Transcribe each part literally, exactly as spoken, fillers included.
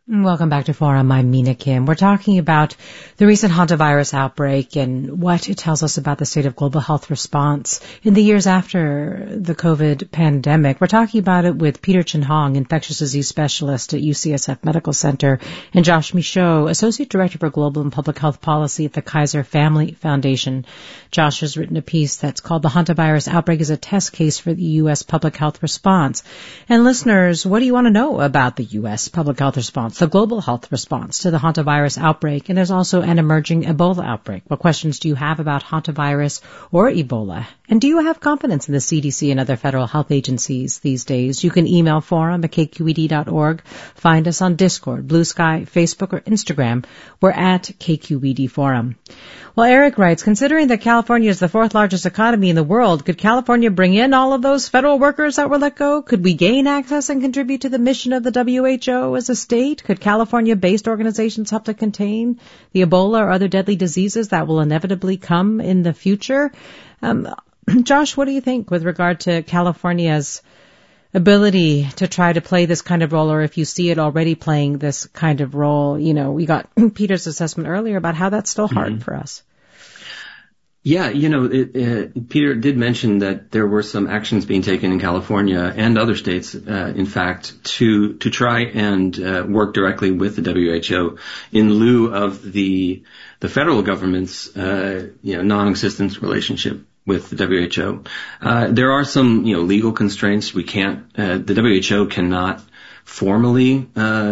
Welcome back to Forum. I'm Mina Kim. We're talking about the recent hantavirus outbreak and what it tells us about the state of global health response in the years after the COVID pandemic. We're talking about it with Peter Chin Hong, infectious disease specialist at U C S F Medical Center, and Josh Michaud, associate director for global and public health policy at the Kaiser Family Foundation. Josh has written a piece that's called "The Hantavirus Outbreak is a Test Case for the U S Public Health Response." And listeners, what do you want to know about the U S public health response, the global health response to the hantavirus outbreak? And there's also an emerging Ebola outbreak. What questions do you have about hantavirus or Ebola? And do you have confidence in the C D C and other federal health agencies these days? You can email forum at k q e d dot org. Find us on Discord, Blue Sky, Facebook, or Instagram. We're at K Q E D Forum. Well, Eric writes, considering that California is the fourth largest economy in the world, could California bring in all of those federal workers that were let go? Could we gain access and contribute to the mission of the W H O as a state? Could California-based organizations help to contain the Ebola or other deadly diseases that will inevitably come in the future? Um, Josh, what do you think with regard to California's ability to try to play this kind of role, or if you see it already playing this kind of role? You know, we got Peter's assessment earlier about how that's still hard mm-hmm. for us. Yeah, you know, it, uh, Peter did mention that there were some actions being taken in California and other states, uh, in fact, to to try and uh, work directly with the W H O in lieu of the the federal government's uh, you know non-existent relationship with the W H O. Uh, there are some you know legal constraints. We can't. Uh, the W H O cannot formally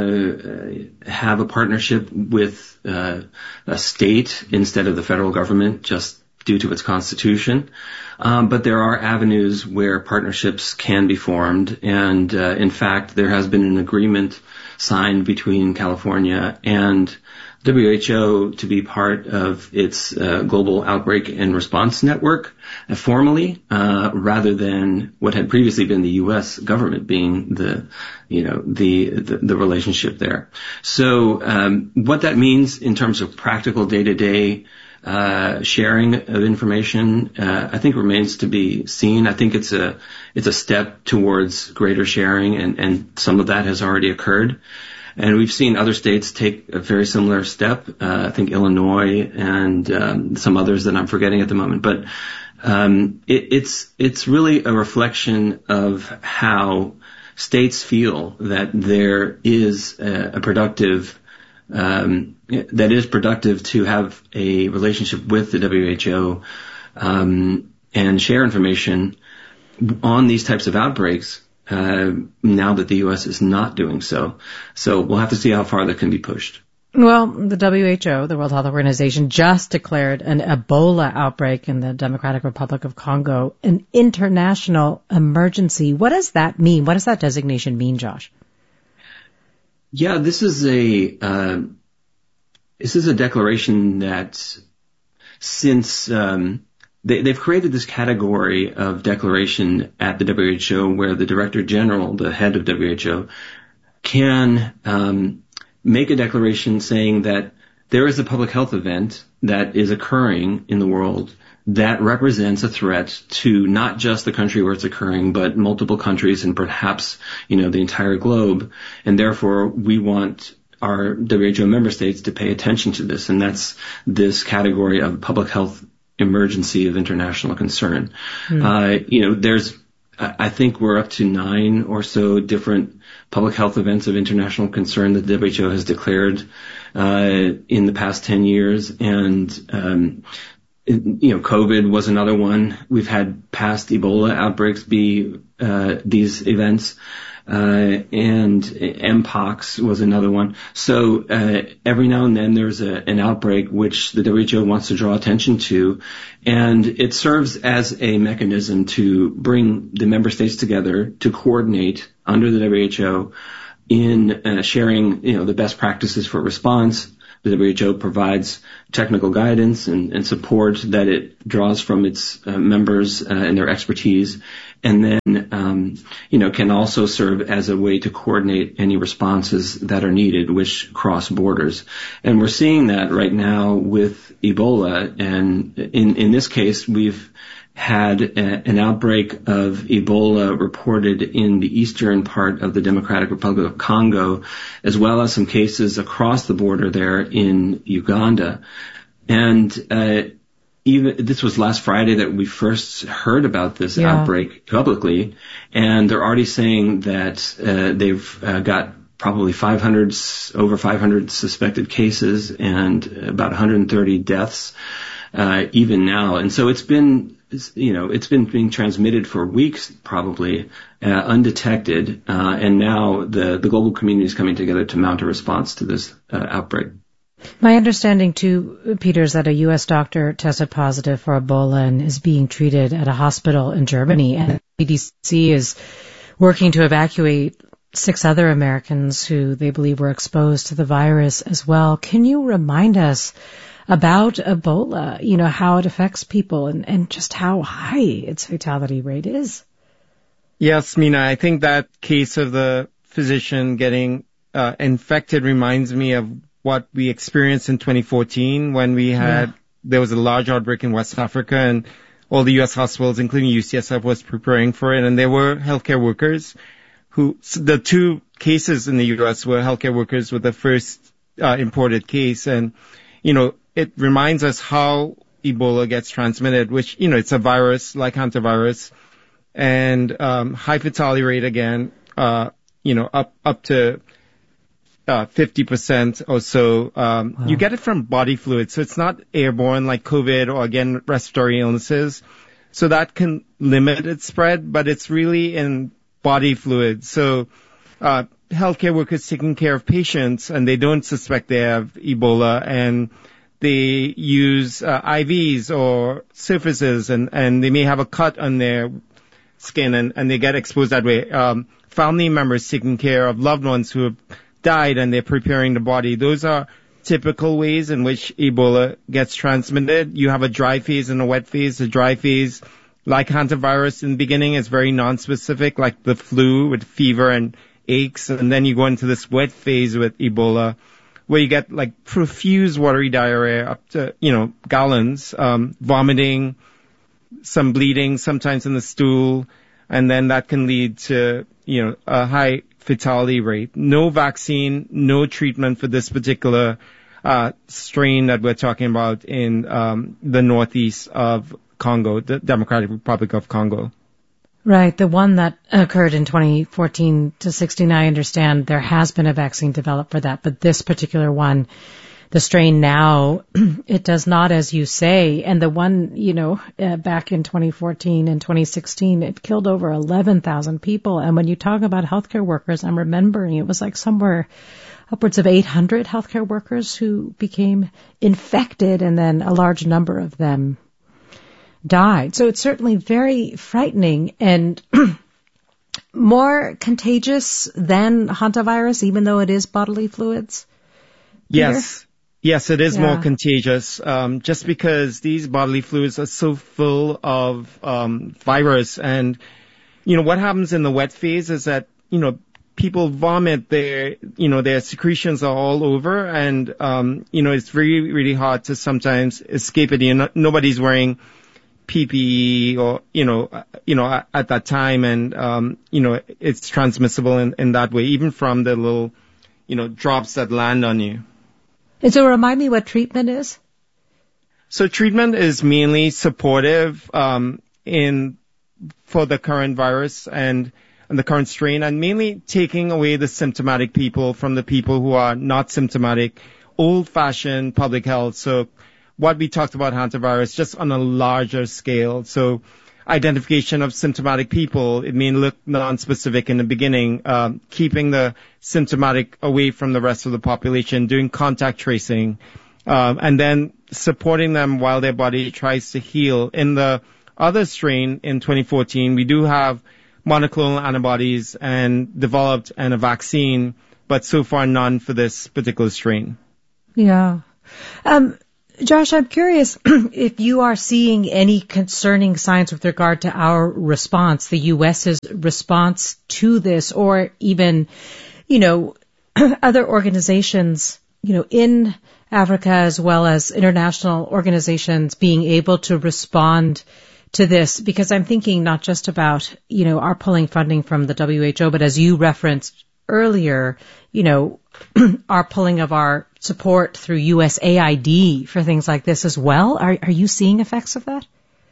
uh, have a partnership with uh, a state instead of the federal government, just due to its constitution. Um, but there are avenues where partnerships can be formed. And, uh, in fact, there has been an agreement signed between California and W H O to be part of its uh, global outbreak and response network uh, formally, uh, rather than what had previously been the U S government being the, you know, the, the, the relationship there. So, um, what that means in terms of practical day-to-day Uh, sharing of information, uh, I think remains to be seen. I think it's a, it's a step towards greater sharing, and, and some of that has already occurred. And we've seen other states take a very similar step. Uh, I think Illinois and, um, some others that I'm forgetting at the moment. But, um, it, it's, it's really a reflection of how states feel that there is a, a productive Um, that is productive to have a relationship with the W H O, um, and share information on these types of outbreaks, uh, now that the U S is not doing so. So we'll have to see how far that can be pushed. Well, the W H O, the World Health Organization, just declared an Ebola outbreak in the Democratic Republic of Congo an international emergency. What does that mean? What does that designation mean, Josh? Yeah, this is a uh, this is a declaration that since um, they, they've created this category of declaration at the W H O where the Director General, the head of W H O, can um, make a declaration saying that there is a public health event that is occurring in the world that represents a threat to not just the country where it's occurring, but multiple countries and perhaps, you know, the entire globe. And therefore, we want our W H O member states to pay attention to this. And that's this category of public health emergency of international concern. Mm. Uh, you know, there's, I think we're up to nine or so different public health events of international concern that the W H O has declared, uh, in the past ten years. And, um, you know, COVID was another one. We've had past Ebola outbreaks be uh, these events, uh, and Mpox was another one. So uh, every now and then there's a, an outbreak which the W H O wants to draw attention to, and it serves as a mechanism to bring the member states together to coordinate under the W H O in uh, sharing, you know, the best practices for response. The W H O provides technical guidance and, and support that it draws from its uh, members uh, and their expertise, and then, um, you know, can also serve as a way to coordinate any responses that are needed, which cross borders. And we're seeing that right now with Ebola. And in, in this case, we've had a, an outbreak of Ebola reported in the eastern part of the Democratic Republic of Congo, as well as some cases across the border there in Uganda. And uh, even this was last Friday that we first heard about this yeah. outbreak publicly, and they're already saying that uh, they've uh, got probably five hundred, over five hundred suspected cases and about one hundred thirty deaths uh, even now. And so it's been, you know, it's been being transmitted for weeks probably uh, undetected, uh, and now the, the global community is coming together to mount a response to this uh, outbreak. My understanding, too, Peter, is that a U S doctor tested positive for Ebola and is being treated at a hospital in Germany. And the C D C is working to evacuate six other Americans who they believe were exposed to the virus as well. Can you remind us about Ebola, you know, how it affects people and, and just how high its fatality rate is? Yes, Mina, I think that case of the physician getting uh, infected reminds me of what we experienced in twenty fourteen when we had, yeah. there was a large outbreak in West Africa and all the U S hospitals, including U C S F, was preparing for it. And there were healthcare workers who, so the two cases in the U S were healthcare workers with the first uh, imported case. And, you know, it reminds us how Ebola gets transmitted, which, you know, it's a virus like hantavirus, and um, high fatality rate again, uh, you know, up, up to Uh, fifty percent or so. Um, wow. You get it from body fluids, so it's not airborne like COVID or, again, respiratory illnesses. So that can limit its spread, but it's really in body fluids. So uh, healthcare workers taking care of patients, and they don't suspect they have Ebola, and they use uh, I Vs or surfaces, and, and they may have a cut on their skin, and, and they get exposed that way. Um, family members taking care of loved ones who have died and they're preparing the body. Those are typical ways in which Ebola gets transmitted. You have a dry phase and a wet phase. The dry phase, like hantavirus in the beginning, is very non-specific, like the flu with fever and aches. And then you go into this wet phase with Ebola, where you get like profuse watery diarrhea up to, you know, gallons, um, vomiting, some bleeding, sometimes in the stool. And then that can lead to, you know, a high fatality rate. No vaccine, no treatment for this particular uh, strain that we're talking about in um, the northeast of Congo, the Democratic Republic of Congo. Right. The one that occurred in twenty fourteen to sixteen, I understand there has been a vaccine developed for that, but this particular one, the strain now, it does not, as you say. And the one, you know, uh, back in twenty fourteen and twenty sixteen, it killed over eleven thousand people. And when you talk about healthcare workers, I'm remembering it was like somewhere upwards of eight hundred healthcare workers who became infected, and then a large number of them died. So it's certainly very frightening and more contagious than hantavirus, even though it is bodily fluids. Peter? Yes. Yes, it is yeah. more contagious, um, just because these bodily fluids are so full of um, virus. And, you know, what happens in the wet phase is that, you know, people vomit, their, you know, their secretions are all over. And, um, you know, it's really, really hard to sometimes escape it. You know, nobody's wearing P P E or, you know, you know, at, at that time. And, um, you know, it's transmissible in, in that way, even from the little, you know, drops that land on you. And so remind me what treatment is. So treatment is mainly supportive um, in for the current virus and, and the current strain, and mainly taking away the symptomatic people from the people who are not symptomatic, old-fashioned public health. So what we talked about hantavirus, just on a larger scale. So identification of symptomatic people, it may look non-specific in the beginning, um, keeping the symptomatic away from the rest of the population, doing contact tracing, um, and then supporting them while their body tries to heal. In the other strain in twenty fourteen, we do have monoclonal antibodies and developed and a vaccine, but so far none for this particular strain. Yeah. Um, Josh, I'm curious if you are seeing any concerning signs with regard to our response, the U S's response to this, or even, you know, other organizations, you know, in Africa as well as international organizations being able to respond to this, because I'm thinking not just about, you know, our pulling funding from the W H O, but as you referenced earlier, you know, our pulling of our support through U S A I D for things like this as well. Are, are you seeing effects of that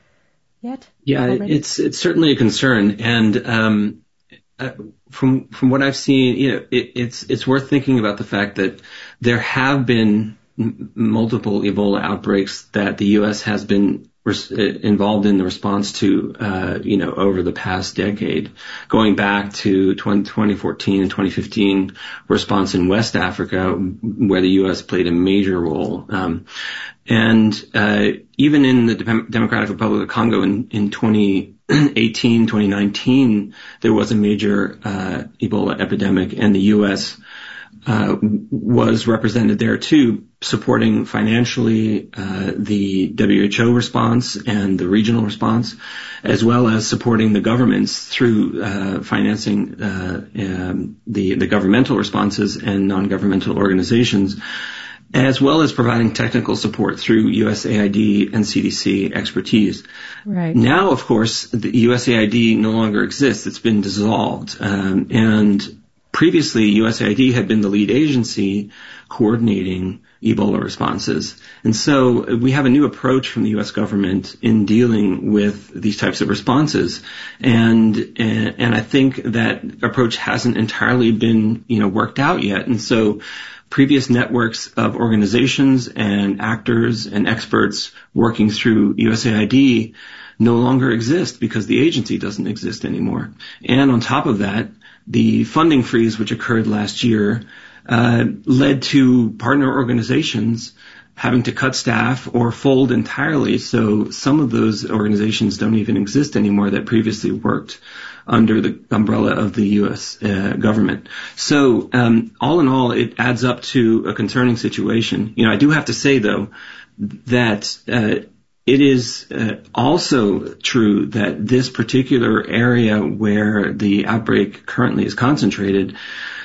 yet? Yeah, already? it's it's certainly a concern, and um, uh, from from what I've seen, you know, it, it's it's worth thinking about the fact that there have been m- multiple Ebola outbreaks that the U S has been res- involved in the response to, uh, you know, over the past decade, going back to twenty fourteen and twenty fifteen response in West Africa, where the U S played a major role. Um, and uh, even in the De- Democratic Republic of Congo in, in twenty eighteen, twenty nineteen, there was a major uh, Ebola epidemic, and the U S uh, was represented there too, supporting financially uh, the W H O response and the regional response, as well as supporting the governments through uh, financing uh, um, the the governmental responses and non-governmental organizations, as well as providing technical support through U S A I D and C D C expertise. Right. Now, of course, the U S A I D no longer exists. It's been dissolved. Um, and previously, U S A I D had been the lead agency coordinating Ebola responses. And so we have a new approach from the U S government in dealing with these types of responses. And, and, and I think that approach hasn't entirely been, you know, worked out yet. And so previous networks of organizations and actors and experts working through U S A I D no longer exist because the agency doesn't exist anymore. And on top of that, the funding freeze which occurred last year uh, led to partner organizations having to cut staff or fold entirely. So some of those organizations don't even exist anymore that previously worked under the umbrella of the U S uh, government. So um, all in all, it adds up to a concerning situation. You know, I do have to say, though, that uh, it is uh, also true that this particular area where the outbreak currently is concentrated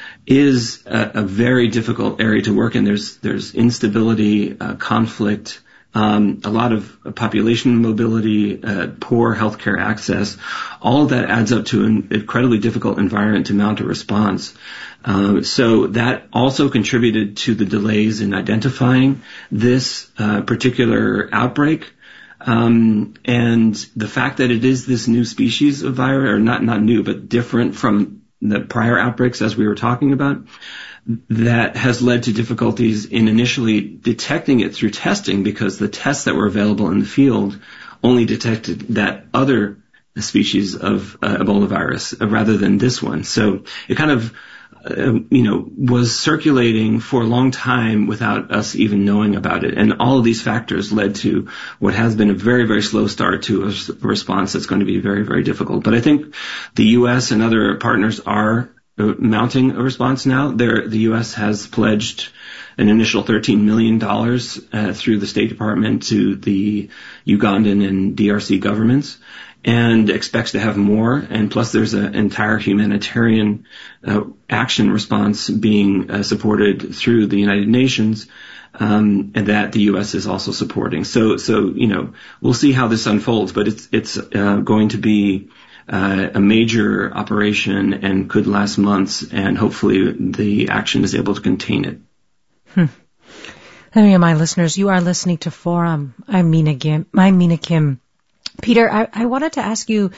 is a, a very difficult area to work in. There's there's instability, uh, conflict, um, a lot of population mobility, uh, poor healthcare access. All of that adds up to an incredibly difficult environment to mount a response. Um, so that also contributed to the delays in identifying this uh, particular outbreak. Um, and the fact that it is this new species of virus, or not not new, but different from the prior outbreaks as we were talking about, that has led to difficulties in initially detecting it through testing, because the tests that were available in the field only detected that other species of uh, Ebola virus uh, rather than this one. So it kind of, uh, you know, was circulating for a long time without us even knowing about it. And all of these factors led to what has been a very, very slow start to a response that's going to be very, very difficult. But I think the U S and other partners are mounting a response now. There, the U S has pledged an initial thirteen million dollars uh, through the State Department to the Ugandan and D R C governments, and expects to have more. And plus, there's an entire humanitarian uh, action response being uh, supported through the United Nations, um, and that the U S is also supporting. So, so you know, we'll see how this unfolds, but it's it's uh, going to be Uh, a major operation and could last months, and hopefully the action is able to contain it. Hmm. Any of my listeners, you are listening to Forum. I'm Mina Kim. I'm Mina Kim. Peter, I, I wanted to ask you,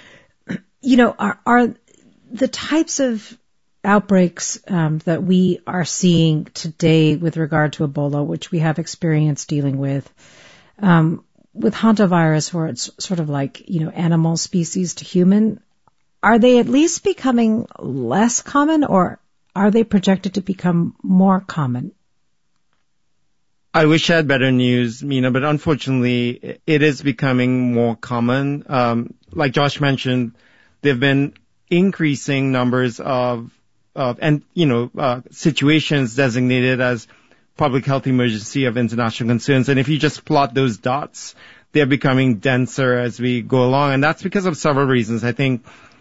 you know, are, are the types of outbreaks um, that we are seeing today with regard to Ebola, which we have experience dealing with, um, with hantavirus, where it's sort of like, you know, animal species to human, are they at least becoming less common, or are they projected to become more common? I wish I had better news, Mina, but unfortunately it is becoming more common. Um, like Josh mentioned, there have been increasing numbers of, of and, you know, uh, situations designated as public health emergency of international concerns. And if you just plot those dots, they're becoming denser as we go along. And that's because of several reasons. I think